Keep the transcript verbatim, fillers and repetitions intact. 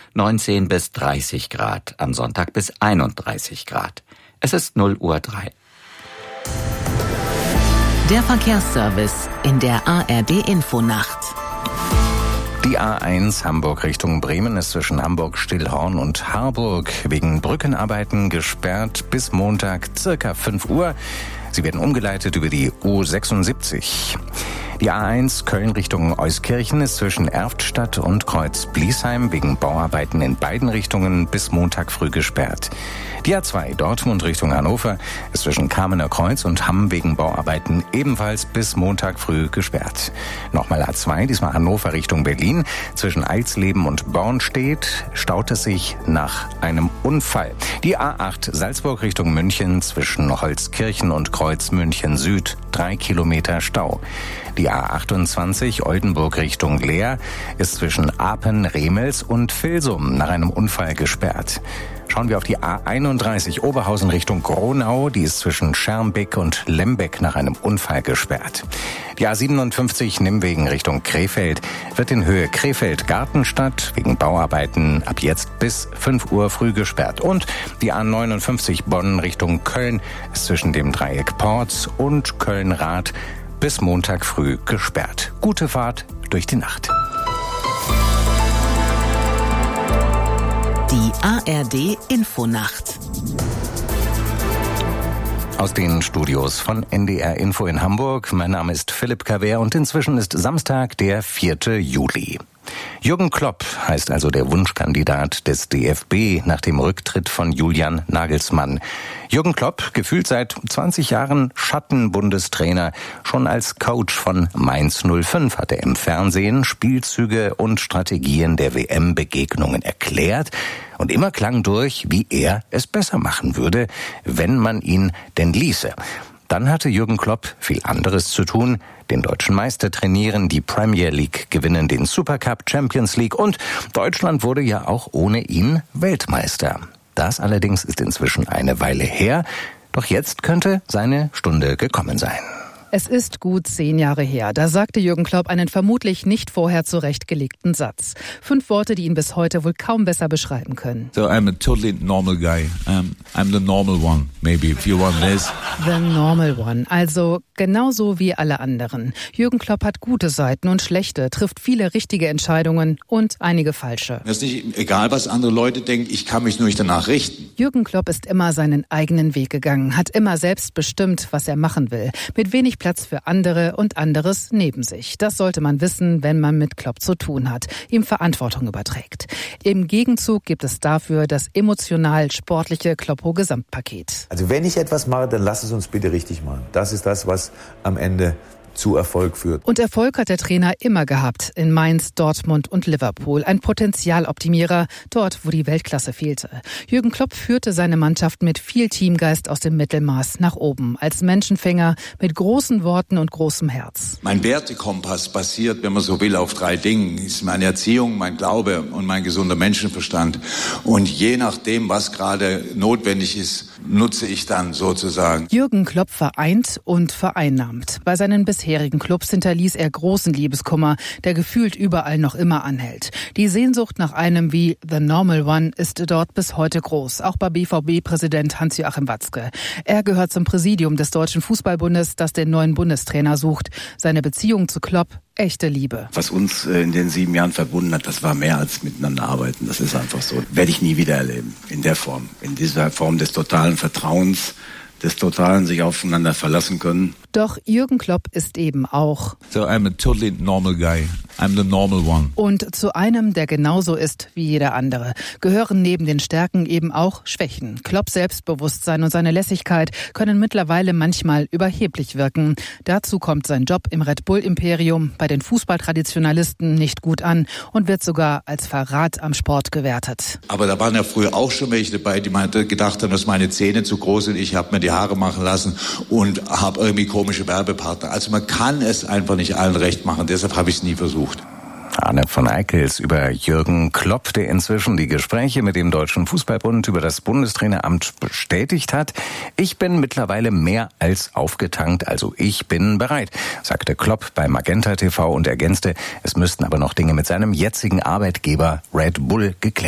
neunzehn bis dreißig Grad, am Sonntag bis einunddreißig Grad. Es ist null Uhr drei. Der Verkehrsservice in der A R D-Infonacht. Die A eins Hamburg Richtung Bremen ist zwischen Hamburg-Stillhorn und Harburg wegen Brückenarbeiten gesperrt bis Montag circa fünf Uhr. Sie werden umgeleitet über die U sechsundsiebzig. Die A eins Köln Richtung Euskirchen ist zwischen Erftstadt und Kreuz-Bliesheim wegen Bauarbeiten in beiden Richtungen bis Montag früh gesperrt. Die A zwei Dortmund Richtung Hannover ist zwischen Kamener Kreuz und Hamm wegen Bauarbeiten ebenfalls bis Montag früh gesperrt. Nochmal A zwei, diesmal Hannover Richtung Berlin. Zwischen Eisleben und Bornstedt staut es sich nach einem Unfall. Die A acht Salzburg Richtung München zwischen Holzkirchen und Kreuz München Süd, drei Kilometer Stau. Die A achtundzwanzig Oldenburg Richtung Leer ist zwischen Apen, Remels und Vilsum nach einem Unfall gesperrt. Schauen wir auf die A einunddreißig Oberhausen Richtung Gronau. Die ist zwischen Schermbeck und Lembeck nach einem Unfall gesperrt. Die A siebenundfünfzig Nimwegen Richtung Krefeld wird in Höhe Krefeld-Gartenstadt wegen Bauarbeiten ab jetzt bis fünf Uhr früh gesperrt. Und die A neunundfünfzig Bonn Richtung Köln ist zwischen dem Dreieck Porz und Köln-Rath bis Montag früh gesperrt. Gute Fahrt durch die Nacht. Die A R D-Infonacht. Aus den Studios von N D R Info in Hamburg. Mein Name ist Philipp Kaver und inzwischen ist Samstag, der vierte Juli. Jürgen Klopp heißt also der Wunschkandidat des D F B nach dem Rücktritt von Julian Nagelsmann. Jürgen Klopp, gefühlt seit zwanzig Jahren Schattenbundestrainer, schon als Coach von Mainz null fünf hat er im Fernsehen Spielzüge und Strategien der W M-Begegnungen erklärt. Und immer klang durch, wie er es besser machen würde, wenn man ihn denn ließe. Dann hatte Jürgen Klopp viel anderes zu tun. Den deutschen Meister trainieren, die Premier League gewinnen, den Supercup, Champions League und Deutschland wurde ja auch ohne ihn Weltmeister. Das allerdings ist inzwischen eine Weile her. Doch jetzt könnte seine Stunde gekommen sein. Es ist gut zehn Jahre her. Da sagte Jürgen Klopp einen vermutlich nicht vorher zurechtgelegten Satz. Fünf Worte, die ihn bis heute wohl kaum besser beschreiben können. So I'm a totally normal guy. Um, I'm the normal one, maybe, if you want this. The normal one. Also genauso wie alle anderen. Jürgen Klopp hat gute Seiten und schlechte, trifft viele richtige Entscheidungen und einige falsche. Mir ist nicht egal, was andere Leute denken, ich kann mich nur nicht danach richten. Jürgen Klopp ist immer seinen eigenen Weg gegangen, hat immer selbst bestimmt, was er machen will. Mit wenig Platz für andere und anderes neben sich. Das sollte man wissen, wenn man mit Klopp zu tun hat, ihm Verantwortung überträgt. Im Gegenzug gibt es dafür das emotional-sportliche Kloppo-Gesamtpaket. Also wenn ich etwas mache, dann lass es uns bitte richtig machen. Das ist das, was am Ende zu Erfolg führt. Und Erfolg hat der Trainer immer gehabt in Mainz, Dortmund und Liverpool. Ein Potenzialoptimierer, dort, wo die Weltklasse fehlte. Jürgen Klopp führte seine Mannschaft mit viel Teamgeist aus dem Mittelmaß nach oben. Als Menschenfänger mit großen Worten und großem Herz. Mein Wertekompass basiert, wenn man so will, auf drei Dingen. Das ist meine Erziehung, mein Glaube und mein gesunder Menschenverstand. Und je nachdem, was gerade notwendig ist, nutze ich dann sozusagen. Jürgen Klopp vereint und vereinnahmt. Bei seinen bisherigen Clubs hinterließ er großen Liebeskummer, der gefühlt überall noch immer anhält. Die Sehnsucht nach einem wie The Normal One ist dort bis heute groß, auch bei B V B-Präsident Hans-Joachim Watzke. Er gehört zum Präsidium des Deutschen Fußballbundes, das den neuen Bundestrainer sucht. Seine Beziehung zu Klopp, echte Liebe. Was uns in den sieben Jahren verbunden hat, das war mehr als miteinander arbeiten. Das ist einfach so. Werde ich nie wieder erleben. In der Form. In dieser Form des totalen Vertrauens, des totalen sich aufeinander verlassen können. Doch Jürgen Klopp ist eben auch So I'm a totally normal guy. I'm the normal one. Und zu einem, der genauso ist wie jeder andere, gehören neben den Stärken eben auch Schwächen. Klopps Selbstbewusstsein und seine Lässigkeit können mittlerweile manchmal überheblich wirken. Dazu kommt sein Job im Red Bull-Imperium bei den Fußballtraditionalisten nicht gut an und wird sogar als Verrat am Sport gewertet. Aber da waren ja früher auch schon welche dabei, die gedacht haben, dass meine Zähne zu groß sind. Ich habe mir die Haare machen lassen und habe irgendwie komische Werbepartner. Also man kann es einfach nicht allen recht machen. Deshalb habe ich es nie versucht. Arne von Eickels über Jürgen Klopp, der inzwischen die Gespräche mit dem Deutschen Fußballbund über das Bundestraineramt bestätigt hat. Ich bin mittlerweile mehr als aufgetankt, also ich bin bereit, sagte Klopp bei Magenta T V und ergänzte, es müssten aber noch Dinge mit seinem jetzigen Arbeitgeber Red Bull geklärt